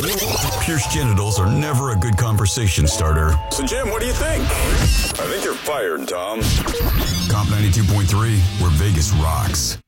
Pierced genitals are never a good conversation starter. So, Jim, what do you think? I think you're fired, Tom. Comp 92.3, where Vegas rocks.